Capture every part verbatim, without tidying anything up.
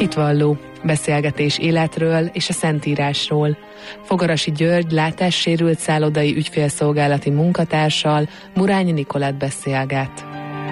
Hitvalló, beszélgetés életről és a Szentírásról. Fogarasi György látássérült szállodai ügyfélszolgálati munkatársal, Murányi Nikolett beszélget.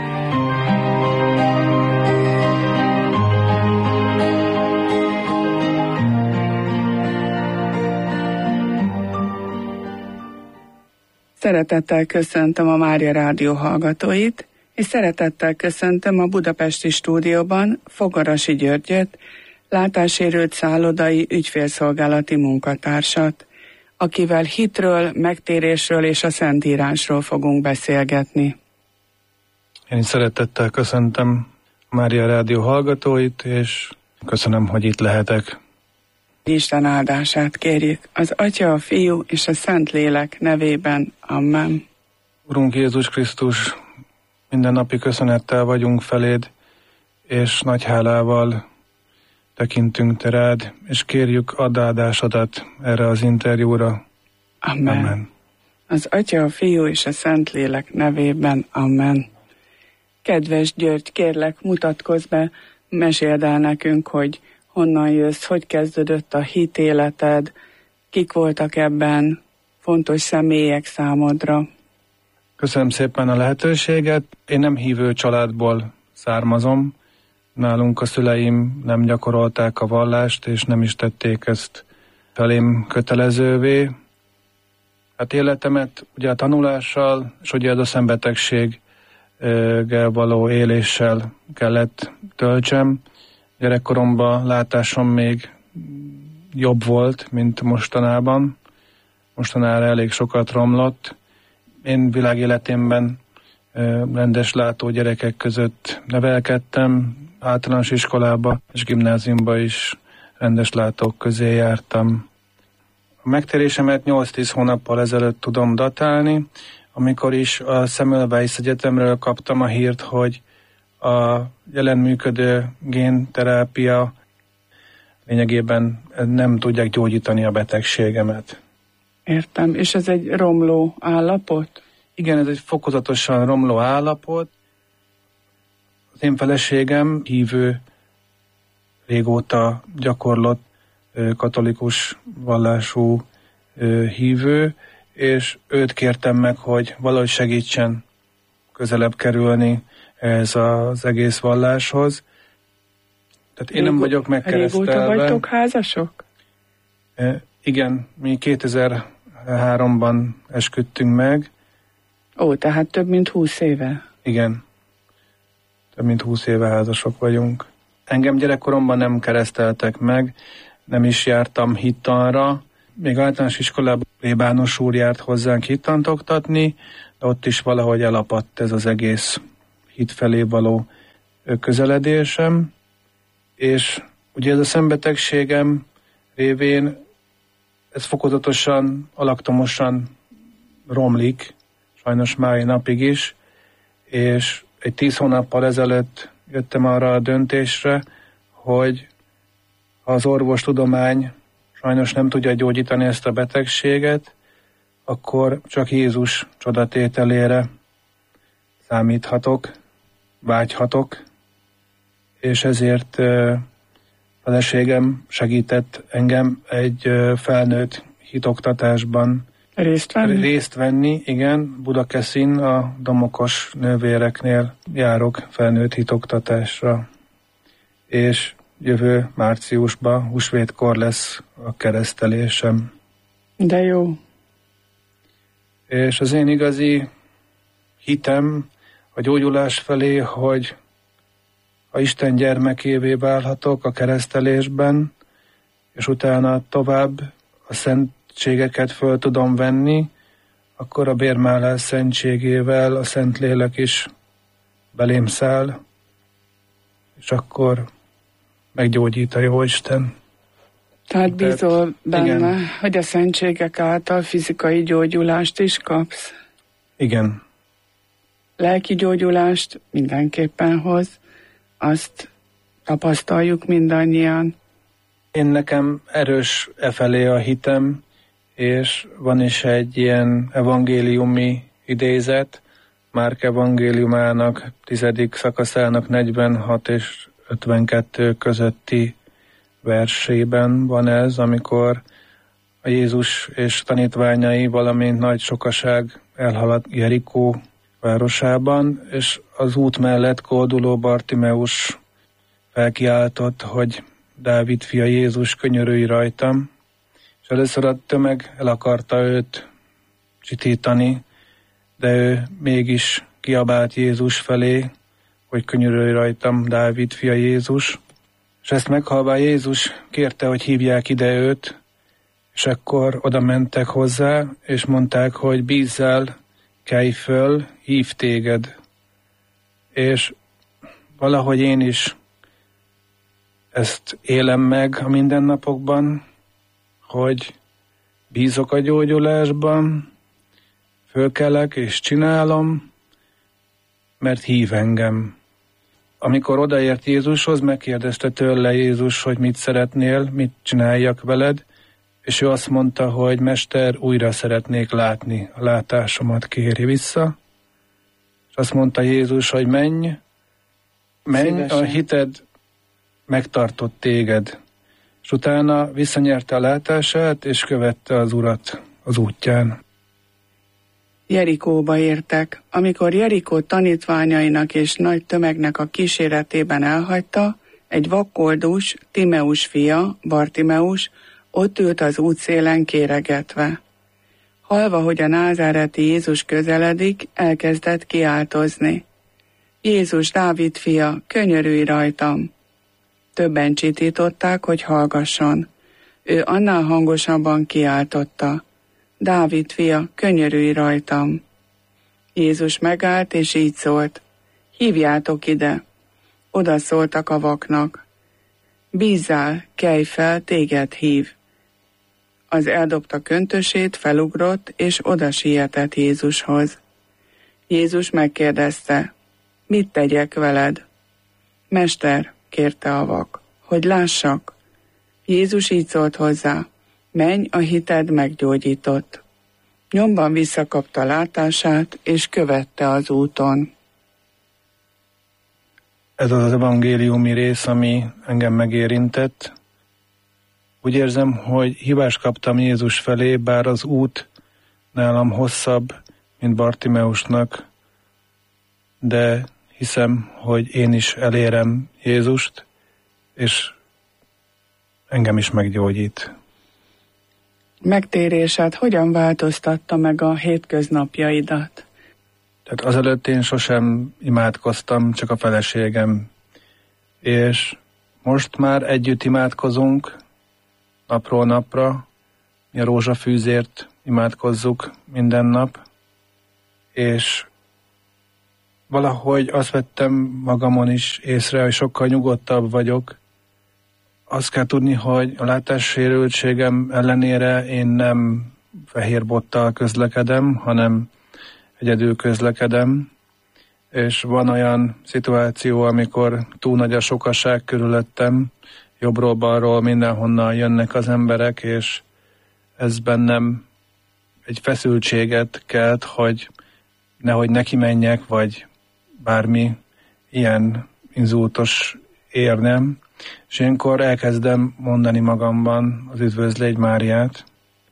Szeretettel köszöntöm a Mária Rádió hallgatóit, és szeretettel köszöntöm a budapesti stúdióban Fogarasi Györgyöt, látássérült szállodai ügyfélszolgálati munkatársat, akivel hitről, megtérésről és a Szentírásról fogunk beszélgetni. Én szeretettel köszöntöm a Mária Rádió hallgatóit, és köszönöm, hogy itt lehetek. Isten áldását kérjük az Atya, a Fiú és a Szentlélek nevében. Amen. Urunk Jézus Krisztus, mindennapi köszönettel vagyunk feléd, és nagy hálával tekintünk te rád, és kérjük add áldásodat erre az interjúra. Amen. Amen. Az Atya, a Fiú és a Szentlélek nevében. Amen. Kedves György, kérlek, mutatkozz be, meséld el nekünk, hogy honnan jössz, hogy kezdődött a hit életed, kik voltak ebben fontos személyek számodra. Köszönöm szépen a lehetőséget. Én nem hívő családból származom. Nálunk a szüleim nem gyakorolták a vallást, és nem is tették ezt felém kötelezővé. Hát életemet ugye a tanulással, és ugye a szembetegséggel való éléssel kellett töltsem. Gyerekkoromban látásom még jobb volt, mint mostanában. Mostanára elég sokat romlott. Én világéletemben rendes látó gyerekek között nevelkedtem, általános iskolába és gimnáziumba is rendes látók közé jártam. A megtérésemet nyolc-tíz hónappal ezelőtt tudom datálni, amikor is a Semmelweis Egyetemről kaptam a hírt, hogy a jelen működő génterápia lényegében nem tudják gyógyítani a betegségemet. Értem, és ez egy romló állapot? Igen, ez egy fokozatosan romló állapot. Az én feleségem hívő, régóta gyakorlott katolikus vallású hívő, és őt kértem meg, hogy valahogy segítsen közelebb kerülni ez az egész valláshoz. Tehát én Régó, nem vagyok megkeresztelve. Régóta vagytok házasok? E, igen, mi kétezer-háromban esküdtünk meg. Ó, tehát több mint húsz éve? Igen, több mint húsz éve házasok vagyunk. Engem gyerekkoromban nem kereszteltek meg, nem is jártam hittanra. Még általános iskolában plébános úr járt hozzánk hittant oktatni, de ott is valahogy elapadt ez az egész hit felé való közeledésem, és ugye ez a szembetegségem révén ez fokozatosan, alaktomosan romlik, sajnos mai napig is, és egy tíz hónappal ezelőtt jöttem arra a döntésre, hogy ha az orvostudomány sajnos nem tudja gyógyítani ezt a betegséget, akkor csak Jézus csodatételére számíthatok, vágyhatok, és ezért uh, feleségem segített engem egy uh, felnőtt hitoktatásban részt venni. részt venni. Igen, Budakeszin a Domokos nővéreknél járok felnőtt hitoktatásra, és jövő márciusban, húsvétkor lesz a keresztelésem. De jó. És az én igazi hitem a gyógyulás felé, hogy ha Isten gyermekévé válhatok a keresztelésben, és utána tovább a szentségeket föl tudom venni, akkor a bérmálás szentségével a Szentlélek is belém száll, és akkor meggyógyít a Jóisten. Tehát bízol benne, igen, hogy a szentségek által fizikai gyógyulást is kapsz? Igen. Lelki gyógyulást mindenképpen hoz, azt tapasztaljuk mindannyian. Én nekem erős e felé a hitem, és van is egy ilyen evangéliumi idézet, Márk evangéliumának tizedik szakaszának negyvenhat és ötvenkettő közötti versében van ez, amikor a Jézus és tanítványai, valamint nagy sokaság elhaladt Jerikó városában, és az út mellett kóduló Bartimeus felkiáltott, hogy Dávid fia Jézus, könyörülj rajtam, és először a tömeg el akarta őt csitítani, de ő mégis kiabált Jézus felé, hogy könyörülj rajtam, Dávid fia Jézus, és ezt meghalva Jézus kérte, hogy hívják ide őt, és akkor oda mentek hozzá, és mondták, hogy bízzál, kelj föl, hív téged. És valahogy én is ezt élem meg a mindennapokban, hogy bízok a gyógyulásban, fölkelek és csinálom, mert hív engem. Amikor odaért Jézushoz, megkérdezte tőle Jézus, hogy mit szeretnél, mit csináljak veled, és ő azt mondta, hogy Mester, újra szeretnék látni, a látásomat kérj vissza. És azt mondta Jézus, hogy menj, menj, Szívesen. A hited megtartott téged. És utána visszanyerte a látását, és követte az Urat az útján. Jerikóba értek. Amikor Jerikó tanítványainak és nagy tömegnek a kíséretében elhagyta, egy vakkoldus, Timeus fia, Bartimeus, ott ült az útszélen kéregetve. Hallva, hogy a názáreti Jézus közeledik, elkezdett kiáltozni. Jézus, Dávid fia, könyörülj rajtam! Többen csitították, hogy hallgasson. Ő annál hangosabban kiáltotta. Dávid fia, könyörülj rajtam! Jézus megállt, és így szólt. Hívjátok ide! Oda szóltak a vaknak. Bízzál, kelj fel, téged hív. Az eldobta köntösét, felugrott, és oda sietett Jézushoz. Jézus megkérdezte, mit tegyek veled? Mester, kérte a vak, hogy lássak. Jézus így szólt hozzá, menj, a hited meggyógyított. Nyomban visszakapta látását, és követte az úton. Ez az evangéliumi rész, ami engem megérintett. Úgy érzem, hogy hívást kaptam Jézus felé, bár az út nálam hosszabb, mint Bartimeusnak, de hiszem, hogy én is elérem Jézust, és engem is meggyógyít. Megtérésed hogyan változtatta meg a hétköznapjaidat? Tehát azelőtt én sosem imádkoztam, csak a feleségem. És most már együtt imádkozunk, napról napra, mi a rózsafűzért imádkozzuk minden nap, és valahogy azt vettem magamon is észre, hogy sokkal nyugodtabb vagyok. Azt kell tudni, hogy a látássérültségem ellenére én nem fehér bottal közlekedem, hanem egyedül közlekedem, és van olyan szituáció, amikor túl nagy a sokaság körülöttem, jobbról-balról mindenhonnan jönnek az emberek, és ez bennem egy feszültséget kelt, hogy nehogy neki menjek, vagy bármi ilyen inzultos érnem, és ilyenkor elkezdem mondani magamban az Üdvözlégy Máriát,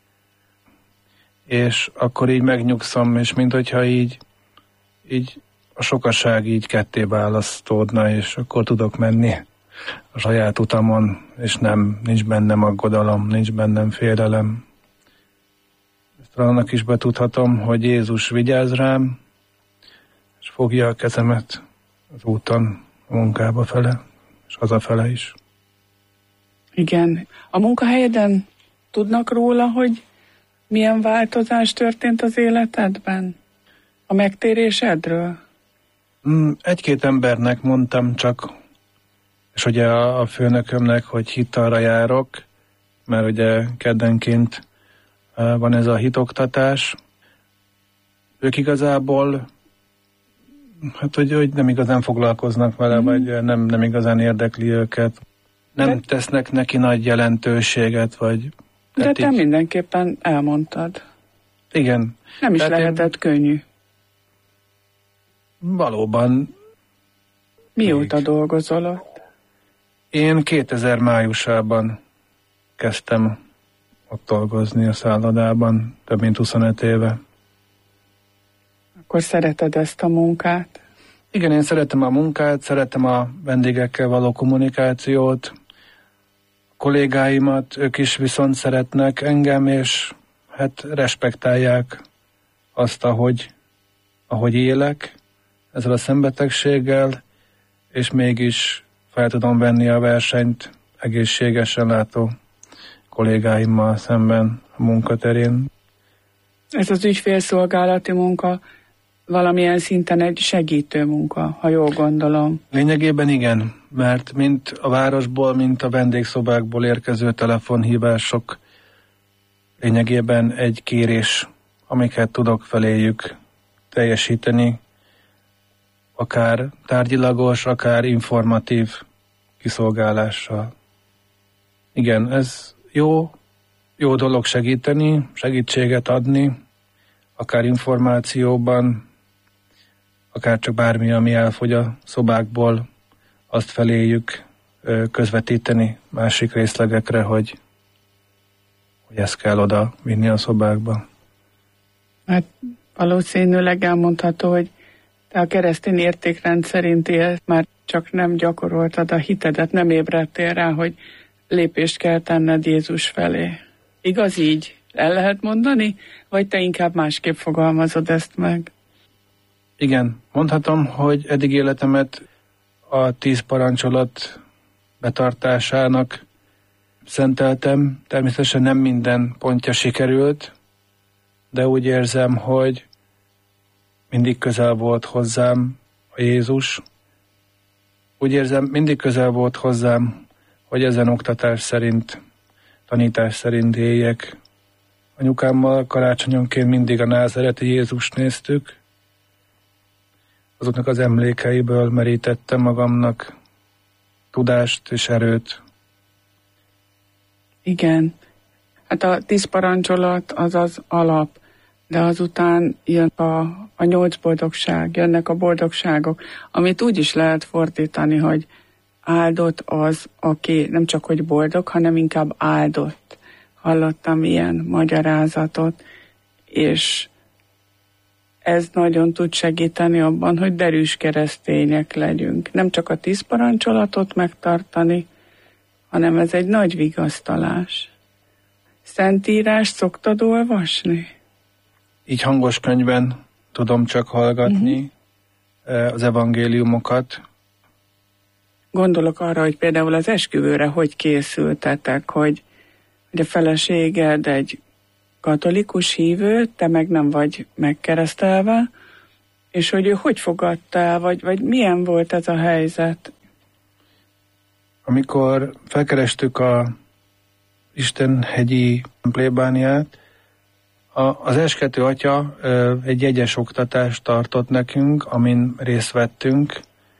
és akkor így megnyugszom, és minthogyha így, így a sokaság így ketté választódna, és akkor tudok menni a saját utamon, és nem, nincs bennem aggodalom, nincs bennem félelem. Ezt annak is betudhatom, hogy Jézus vigyáz rám, és fogja a kezemet az úton, a munkába fele, és hazafele is. Igen. A munkahelyeden tudnak róla, hogy milyen változás történt az életedben? A megtérésedről? Egy-két embernek mondtam csak, és ugye a főnökömnek, hogy hittalra járok, mert ugye keddenként van ez a hitoktatás. Ők igazából, hát hogy, hogy nem igazán foglalkoznak vele, mm. vagy nem, nem igazán érdekli őket. Nem De... tesznek neki nagy jelentőséget, vagy... De te így... mindenképpen elmondtad. Igen. Nem is Tehát lehetett én... könnyű. Valóban. Mióta még. dolgozol ott? Én kétezer májusában kezdtem ott dolgozni a szállodában, több mint huszonöt éve. Akkor szereted ezt a munkát? Igen, én szeretem a munkát, szeretem a vendégekkel való kommunikációt, a kollégáimat, ők is viszont szeretnek engem, és hát respektálják azt, ahogy, ahogy élek ezzel a szembetegséggel, és mégis fel tudom venni a versenyt egészségesen látó kollégáimmal szemben a munkaterén. Ez az ügyfélszolgálati munka valamilyen szinten egy segítő munka, ha jól gondolom. Lényegében igen, mert mint a városból, mint a vendégszobákból érkező telefonhívások lényegében egy kérés, amiket tudok feléjük teljesíteni, akár tárgyilagos, akár informatív kiszolgálással. Igen, ez jó, jó dolog segíteni, segítséget adni, akár információban, akár csak bármi, ami elfogy a szobákból, azt feléjük közvetíteni másik részlegekre, hogy, hogy ezt kell oda vinni a szobákba. Hát valószínűleg elmondható, hogy te a keresztény értékrend szerint élsz, már csak nem gyakoroltad a hitedet, nem ébredtél rá, hogy lépést kell tenned Jézus felé. Igaz így? El lehet mondani? Vagy te inkább másképp fogalmazod ezt meg? Igen, mondhatom, hogy eddig életemet a tíz parancsolat betartásának szenteltem. Természetesen nem minden pontja sikerült, de úgy érzem, hogy mindig közel volt hozzám a Jézus. Úgy érzem, mindig közel volt hozzám, hogy ezen oktatás szerint, tanítás szerint éljek. Anyukámmal karácsonyonként mindig a názáreti Jézust néztük. Azoknak az emlékeiből merítettem magamnak tudást és erőt. Igen. Hát a tíz parancsolat az az alap, de azután jön a, a nyolc boldogság, jönnek a boldogságok, amit úgy is lehet fordítani, hogy áldott az, aki nem csak hogy boldog, hanem inkább áldott. Hallottam ilyen magyarázatot, és ez nagyon tud segíteni abban, hogy derűs keresztények legyünk. Nem csak a tíz parancsolatot megtartani, hanem ez egy nagy vigasztalás. Szentírást szoktad olvasni? Így hangos könyvben tudom csak hallgatni uh-huh. az evangéliumokat. Gondolok arra, hogy például az esküvőre hogy készültetek, hogy, hogy a feleséged egy katolikus hívő, te meg nem vagy megkeresztelve, és hogy ő hogy fogadta el, vagy, vagy milyen volt ez a helyzet? Amikor felkerestük a Istenhegyi plébániát, a, az eskető atya ö, egy jegyes oktatást tartott nekünk, amin részt vettünk.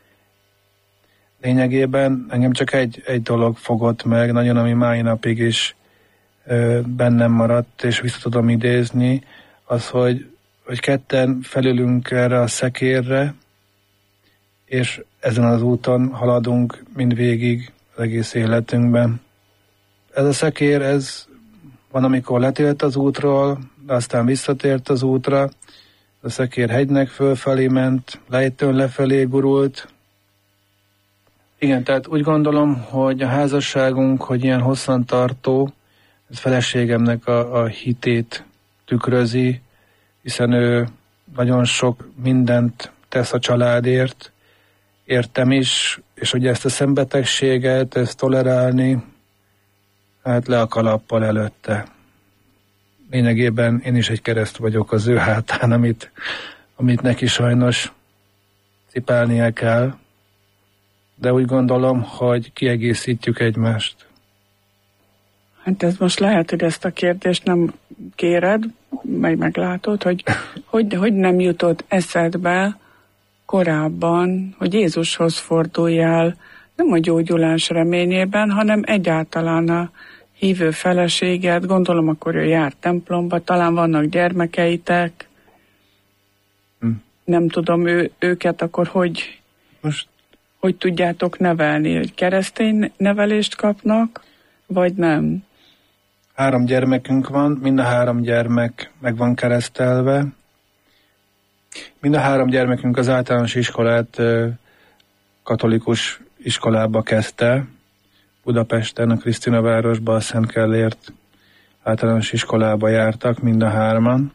Lényegében engem csak egy, egy dolog fogott meg, nagyon, ami mai napig is ö, bennem maradt, és vissza tudom idézni, az, hogy, hogy ketten felülünk erre a szekérre, és ezen az úton haladunk mindvégig az egész életünkben. Ez a szekér, ez van, amikor letélt az útról, de aztán visszatért az útra, a szekér hegynek fölfelé ment, lejtőn lefelé gurult. Igen, tehát úgy gondolom, hogy a házasságunk, hogy ilyen hosszantartó, ez feleségemnek a, a hitét tükrözi, hiszen ő nagyon sok mindent tesz a családért, értem is, és hogy ezt a szembetegséget, ezt tolerálni, hát le a kalappal előtte. Lényegében én is egy kereszt vagyok az ő hátán, amit, amit neki sajnos cipelnie kell, de úgy gondolom, hogy kiegészítjük egymást. Hát ez most lehet, hogy ezt a kérdést nem kéred, majd meglátod, hogy hogy, hogy nem jutott eszedbe korábban, hogy Jézushoz forduljál, nem a gyógyulás reményében, hanem egyáltalán a hívő feleséget, gondolom akkor ő jár templomba, talán vannak gyermekeitek, hm. nem tudom, ő, őket akkor hogy, most hogy tudjátok nevelni, hogy keresztény nevelést kapnak, vagy nem? Három gyermekünk van, mind a három gyermek meg van keresztelve. Mind a három gyermekünk az általános iskolát katolikus iskolába kezdte. Budapesten, a Krisztinavárosban, a Szent Gellért általános iskolába jártak mind a hárman.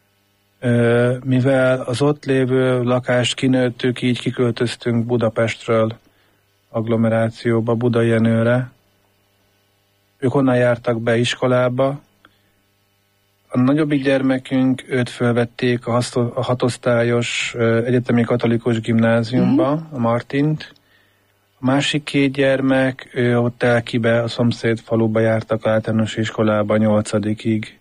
Mivel az ott lévő lakást kinőttük, így kiköltöztünk Budapestről agglomerációba, Budajenőre. Ők onnan jártak be iskolába. A nagyobbik gyermekünk, őt fölvették a hatosztályos egyetemi katolikus gimnáziumba, mm-hmm. a Martint. A másik két gyermek, ő ott Telkibe, a szomszéd faluba jártak általános iskolába nyolcadikig.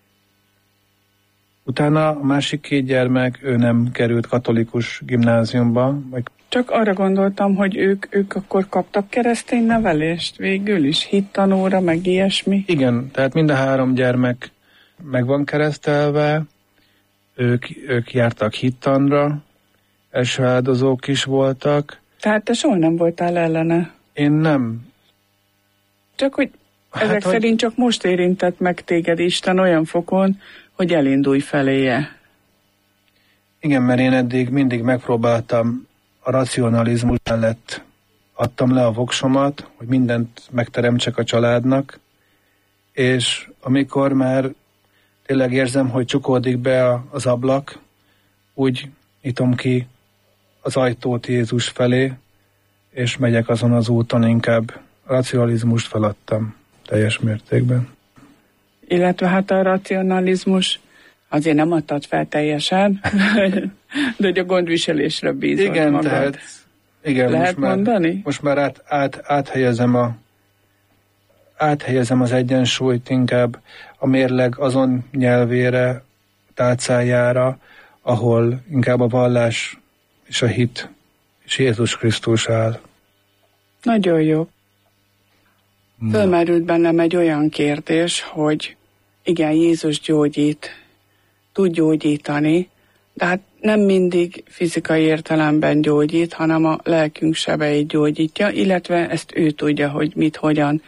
Utána a másik két gyermek, ő nem került katolikus gimnáziumba. Vagy... Csak arra gondoltam, hogy ők, ők akkor kaptak keresztény nevelést végül is, hittanóra, meg ilyesmi. Igen, tehát mind a három gyermek meg van keresztelve, ők, ők jártak hittanra, első áldozók is voltak. Tehát te soha nem voltál ellene? Én nem. Csak hogy ezek hát, szerint hogy... csak most érintett meg téged Isten olyan fokon, hogy elindulj feléje. Igen, mert én eddig mindig megpróbáltam a racionalizmus mellett adtam le a voksomat, hogy mindent megteremtsek a családnak, és amikor már tényleg érzem, hogy csukódik be az ablak, úgy nyitom ki az ajtót Jézus felé, és megyek azon az úton, inkább a racionalizmust feladtam teljes mértékben. Illetve hát a racionalizmus azért nem adtad fel teljesen, de hogy a gondviselésre bízod igen, magad. Tehát, igen, lehet most mondani? Már, most már át, át, áthelyezem, a, áthelyezem az egyensúlyt inkább a mérleg azon nyelvére, tálcájára, ahol inkább a vallás és a hit és Jézus Krisztus áll. Nagyon jó. Fölmerült bennem egy olyan kérdés, hogy igen, Jézus gyógyít, tud gyógyítani, de hát nem mindig fizikai értelemben gyógyít, hanem a lelkünk sebeit gyógyítja, illetve ezt ő tudja, hogy mit, hogyan.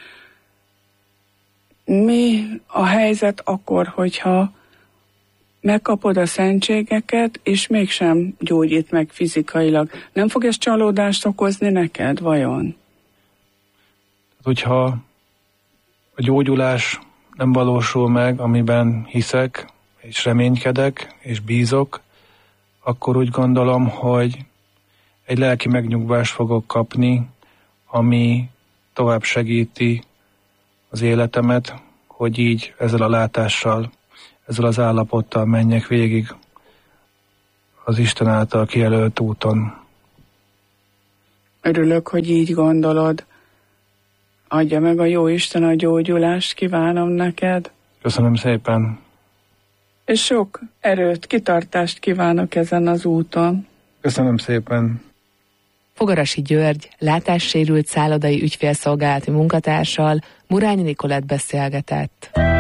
Mi a helyzet akkor, hogyha megkapod a szentségeket, és mégsem gyógyít meg fizikailag? Nem fog ez csalódást okozni neked, vajon? Hogyha a gyógyulás nem valósul meg, amiben hiszek, és reménykedek, és bízok, akkor úgy gondolom, hogy egy lelki megnyugvást fogok kapni, ami tovább segíti az életemet, hogy így ezzel a látással, ezzel az állapottal menjek végig az Isten által kijelölt úton. Örülök, hogy így gondolod. Adja meg a jó Isten a gyógyulást, kívánom neked. Köszönöm szépen. És sok erőt, kitartást kívánok ezen az úton. Köszönöm szépen. Fogarasi György, látássérült szállodai ügyfélszolgálati munkatársal Murányi Nikolett beszélgetett.